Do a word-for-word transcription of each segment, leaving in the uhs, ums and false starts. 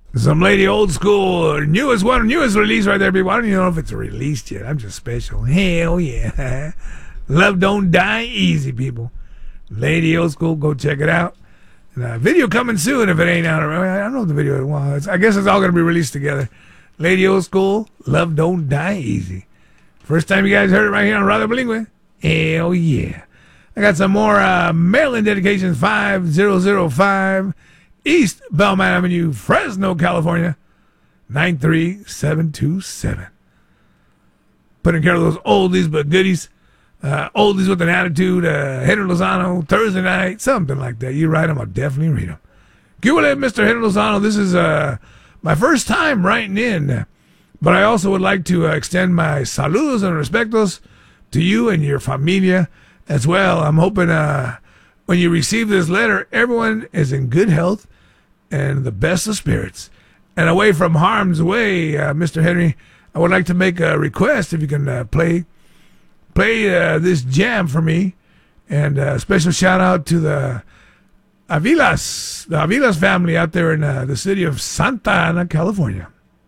Some lady old school, newest one, newest release right there, people. I don't even know if it's released yet. I'm just special. Hell yeah. Love don't die easy, people. Lady old school, go check it out. And, uh, video coming soon if it ain't out. I don't know if the video, well, it's, I guess it's all going to be released together. Lady old school, love don't die easy. First time you guys heard it right here on Radio Bilingüe. Hell yeah. I got some more uh, mail-in dedications. five thousand five East Belmont Avenue, Fresno, California. nine three seven two seven. Putting care of those oldies but goodies. Uh, oldies with an attitude. Uh, Henry Lozano, Thursday night. Something like that. You write them, I'll definitely read them. Good Mister Henry Lozano. This is uh, my first time writing in. But I also would like to uh, extend my saludos and respetos to you and your familia as well. I'm hoping uh, when you receive this letter, everyone is in good health and the best of spirits. And away from harm's way, uh, Mister Henry, I would like to make a request if you can uh, play play uh, this jam for me. And a uh, special shout out to the Avilas, the Avilas family out there in uh, the city of Santa Ana, California.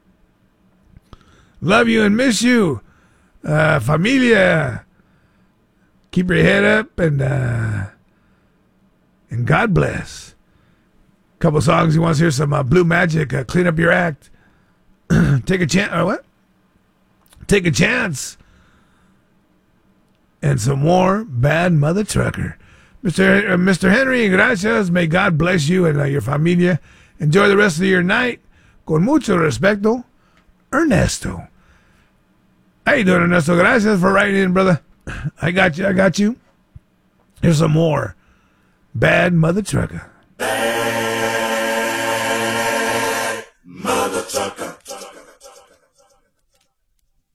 Love you and miss you, uh, familia. Keep your head up and uh, and God bless. Couple songs you want to hear some uh, Blue Magic, uh, Clean Up Your Act. Take a chance, or what? Take a chance. And some more Bad Mother Trucker. Mister Uh, Mister Henry, gracias. May God bless you and uh, your familia. Enjoy the rest of your night. Con mucho respeto, Ernesto. How you doing, Ernesto? Gracias for writing in, brother. I got you. I got you. Here's some more Bad Mother Trucker. Bad Mother Trucker.